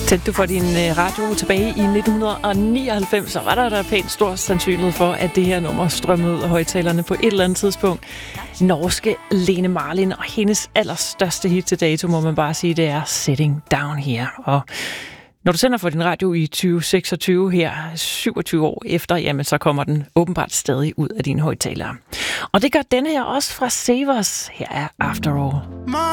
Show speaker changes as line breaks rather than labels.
Tændte du for din radio tilbage i 1999, så var der pænt stor sandsynlighed for, at det her nummer strømmede ud af højtalerne på et eller andet tidspunkt. Norske Lene Marlin og hendes allerstørste hit til dato, må man bare sige, det er Sitting Down Here. Og når du sender for din radio i 2026 her, 27 år efter, jamen så kommer den åbenbart stadig ud af dine højtalere. Og det gør denne her også fra Savers. Her er After All.